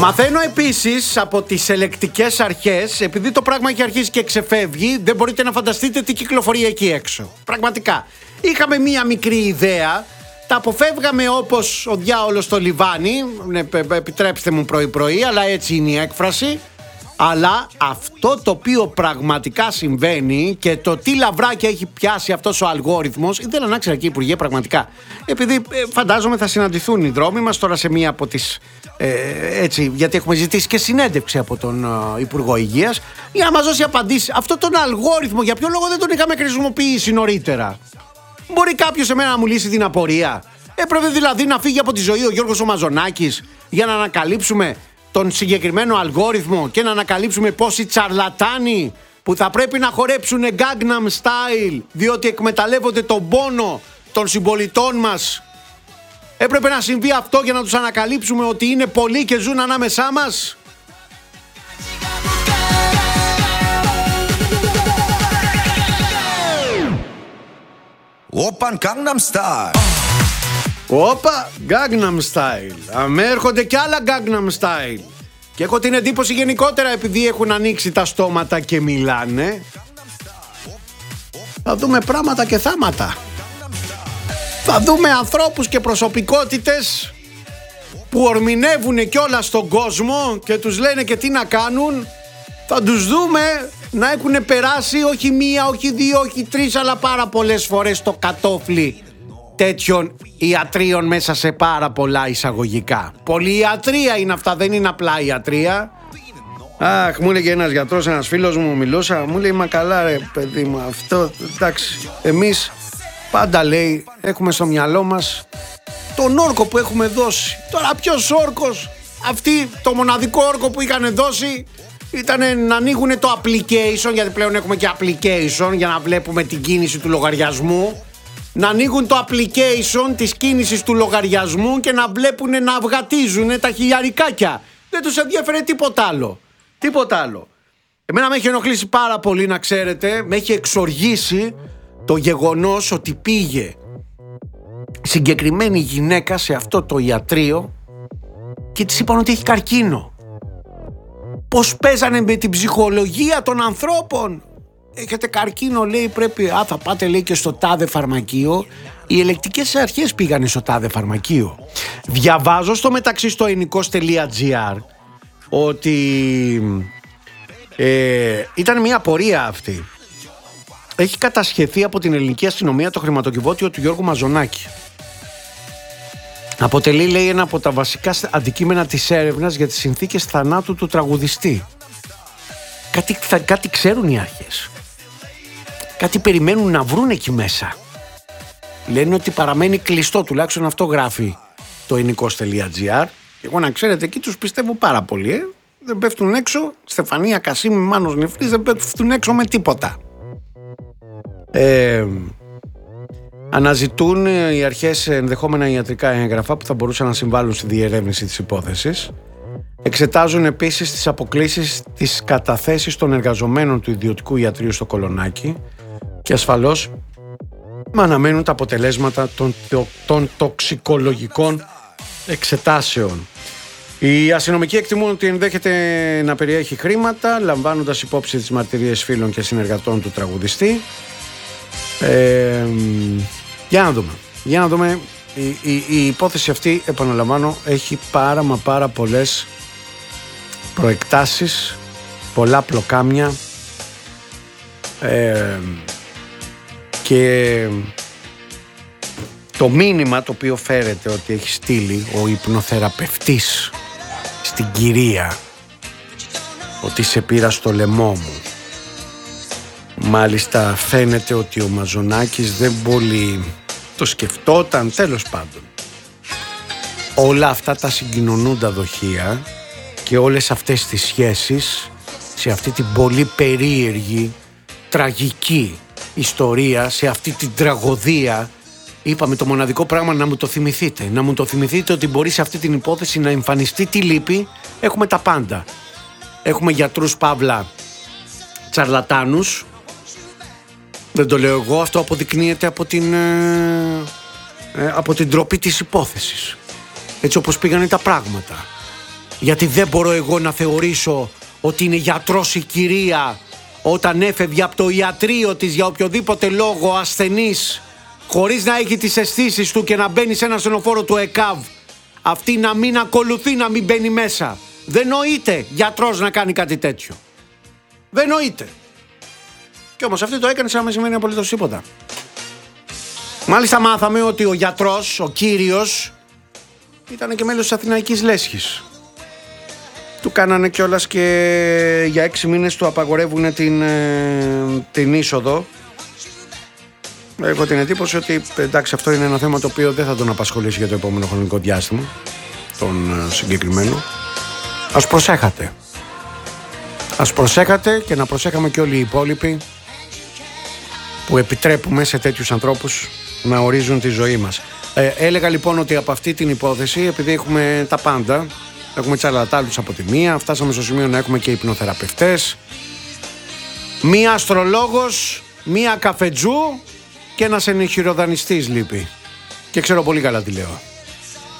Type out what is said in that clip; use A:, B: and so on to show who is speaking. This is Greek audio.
A: Μαθαίνω επίσης από τις ελεκτικές αρχές, επειδή το πράγμα έχει αρχίσει και ξεφεύγει, δεν μπορείτε να φανταστείτε τι κυκλοφορεί εκεί έξω. Πραγματικά. Είχαμε μία μικρή ιδέα, τα αποφεύγαμε όπως ο διάολος στο λιβάνι, επιτρέψτε μου πρωί-πρωί, αλλά έτσι είναι η έκφραση. Αλλά αυτό το οποίο πραγματικά συμβαίνει και το τι λαβράκια έχει πιάσει αυτός ο αλγόριθμος, ήθελα να ξέρω, κύριε Υπουργέ, πραγματικά. Επειδή φαντάζομαι θα συναντηθούν οι δρόμοι μας τώρα σε μία από τις. Έτσι, γιατί έχουμε ζητήσει και συνέντευξη από τον Υπουργό Υγείας για να μας δώσει απαντήσεις. Αυτό τον αλγόριθμο, για ποιο λόγο δεν τον είχαμε χρησιμοποιήσει νωρίτερα? Μπορεί κάποιος εμένα να μου λύσει την απορία? Έπρεπε δηλαδή να φύγει από τη ζωή ο Γιώργος ο Μαζονάκης για να ανακαλύψουμε τον συγκεκριμένο αλγόριθμο και να ανακαλύψουμε πόσοι τσαρλατάνοι που θα πρέπει να χορέψουν Gangnam Style διότι εκμεταλλεύονται τον πόνο των συμπολιτών μας. Έπρεπε να συμβεί αυτό για να τους ανακαλύψουμε ότι είναι πολλοί και ζουν ανάμεσά μας.
B: Όπα Gangnam Style.
A: Όπα Gangnam Style. Αμέ έρχονται κι άλλα Gangnam Style. Και έχω την εντύπωση γενικότερα, επειδή έχουν ανοίξει τα στόματα και μιλάνε, θα δούμε πράγματα και θάματα. Θα δούμε ανθρώπους και προσωπικότητες που ορμηνεύουν κιόλας στον κόσμο και τους λένε και τι να κάνουν. Θα τους δούμε να έχουν περάσει όχι μία, όχι δύο, όχι τρεις, αλλά πάρα πολλές φορές το κατόφλι τέτοιων ιατρίων μέσα σε πάρα πολλά εισαγωγικά. Πολυιατρία είναι αυτά, δεν είναι απλά ιατρία. Αχ, μου έλεγε ένας γιατρός, ένας φίλος μου, μιλούσα, μου λέει, μα καλά ρε παιδί μου, αυτό, εντάξει, εμείς πάντα, λέει, έχουμε στο μυαλό μας τον όρκο που έχουμε δώσει. Τώρα ποιος όρκος? Αυτοί το μοναδικό όρκο που είχαν δώσει ήταν να ανοίγουν το application, γιατί πλέον έχουμε και application για να βλέπουμε την κίνηση του λογαριασμού. Να ανοίγουν το application της κίνησης του λογαριασμού και να βλέπουν να αυγατίζουν τα χιλιαρικάκια. Δεν τους ενδιαφέρε τίποτα άλλο. Τίποτα άλλο. Εμένα με έχει ενοχλήσει πάρα πολύ, να ξέρετε, με έχει εξοργήσει το γεγονός ότι πήγε συγκεκριμένη γυναίκα σε αυτό το ιατρείο και της είπαν ότι έχει καρκίνο. Πώς παίζανε με την ψυχολογία των ανθρώπων. Έχετε καρκίνο, λέει, πρέπει, θα πάτε, λέει, και στο τάδε φαρμακείο. Οι ελεκτικές αρχές πήγανε στο τάδε φαρμακείο. Διαβάζω στο μεταξύ στο ενικός.gr ότι ήταν μια απορία αυτή. Έχει κατασχεθεί από την ελληνική αστυνομία το χρηματοκιβώτιο του Γιώργου Μαζονάκη. Αποτελεί, λέει, ένα από τα βασικά αντικείμενα της έρευνας για τις συνθήκες θανάτου του τραγουδιστή. Κάτι ξέρουν οι αρχές. Κάτι περιμένουν να βρουν εκεί μέσα. Λένε ότι παραμένει κλειστό, τουλάχιστον αυτό γράφει το ενικός.gr. Εγώ, να ξέρετε, εκεί τους πιστεύω πάρα πολύ. Δεν πέφτουν έξω. Στεφανία Κασίμη, Μάνος Νεφρής, δεν πέφτουν έξω με τίποτα. Αναζητούν οι αρχές ενδεχόμενα ιατρικά έγγραφα που θα μπορούσαν να συμβάλλουν στη διερεύνηση της υπόθεσης. Εξετάζουν επίσης τις αποκλίσεις της καταθέσης των εργαζομένων του ιδιωτικού ιατρείου στο Κολονάκι και ασφαλώς αναμένουν τα αποτελέσματα των τοξικολογικών εξετάσεων. Οι αστυνομικοί εκτιμούν ότι ενδέχεται να περιέχει χρήματα, λαμβάνοντας υπόψη τις μαρτυρίες φίλων και συνεργατών του τραγουδιστή. Για να δούμε. Η υπόθεση αυτή, επαναλαμβάνω, έχει πάρα πολλές προεκτάσεις, πολλά πλοκάμια και το μήνυμα το οποίο φέρεται ότι έχει στείλει ο υπνοθεραπευτής στην κυρία, ότι σε πήρα στο λαιμό μου. Μάλιστα φαίνεται ότι ο Μαζονάκης δεν πολύ το σκεφτόταν, τέλος πάντων. Όλα αυτά τα συγκοινωνούντα δοχεία και όλες αυτές τις σχέσεις σε αυτή την πολύ περίεργη, τραγική ιστορία, σε αυτή την τραγωδία, είπαμε το μοναδικό πράγμα να μου το θυμηθείτε. Να μου το θυμηθείτε ότι μπορεί σε αυτή την υπόθεση να εμφανιστεί τι λείπει. Έχουμε τα πάντα. Έχουμε γιατρούς παύλα τσαρλατάνους. Δεν το λέω εγώ, αυτό αποδεικνύεται από την τροπή της υπόθεσης. Έτσι όπως πήγανε τα πράγματα. Γιατί δεν μπορώ εγώ να θεωρήσω ότι είναι γιατρός η κυρία όταν έφευγε από το ιατρείο της για οποιοδήποτε λόγο ασθενής, χωρίς να έχει τις αισθήσεις του και να μπαίνει σε ένα στενοφόρο του ΕΚΑΒ, αυτή να μην ακολουθεί, να μην μπαίνει μέσα. Δεν νοείται γιατρός να κάνει κάτι τέτοιο. Δεν νοείται. Και όμως αυτή το έκανε σαν να μην σημαίνει απολύτως τίποτα. Μάλιστα μάθαμε ότι ο γιατρός, ο κύριος, ήταν και μέλος της Αθηναϊκής Λέσχης. Του κάνανε κιόλας και για 6 μήνες του απαγορεύουν την είσοδο. Έχω την εντύπωση ότι εντάξει, αυτό είναι ένα θέμα το οποίο δεν θα τον απασχολήσει για το επόμενο χρονικό διάστημα, τον συγκεκριμένο. Ας προσέχατε. Ας προσέχατε και να προσέχαμε και όλοι οι υπόλοιποι που επιτρέπουμε σε τέτοιους ανθρώπους να ορίζουν τη ζωή μας. Έλεγα λοιπόν ότι από αυτή την υπόθεση, επειδή έχουμε τα πάντα, έχουμε τσαλατάλους από τη μία, φτάσαμε στο σημείο να έχουμε και υπνοθεραπευτές, μία αστρολόγος, μία καφετζού και ένας ενεχειροδανιστής λείπει. Και ξέρω πολύ καλά τι λέω.